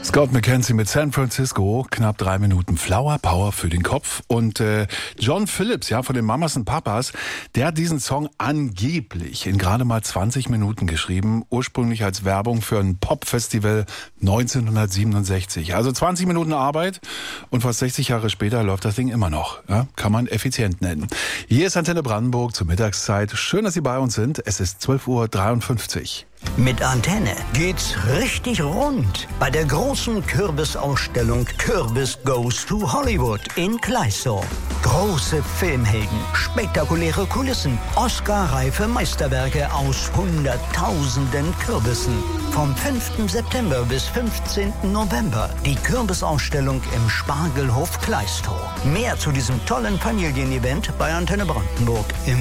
Scott McKenzie mit San Francisco, knapp 3 Minuten Flower Power für den Kopf. Und John Phillips, ja, von den Mamas und Papas, der hat diesen Song angeblich in gerade mal 20 Minuten geschrieben, ursprünglich als Werbung für ein Pop-Festival 1967. Also 20 Minuten Arbeit und fast 60 Jahre später läuft das Ding immer noch. Ja, kann man effizient nennen. Hier ist Antenne Brandenburg zur Mittagszeit. Schön, dass Sie bei uns sind. Es ist 12:53 Uhr. Mit Antenne geht's richtig rund bei der großen Kürbisausstellung Kürbis Goes to Hollywood in Kleißau. Große Filmhelden, spektakuläre Kulissen, Oscar-reife Meisterwerke aus Hunderttausenden Kürbissen. Vom 5. September bis 15. November die Kürbisausstellung im Spargelhof Kleißau. Mehr zu diesem tollen Familienevent bei Antenne Brandenburg im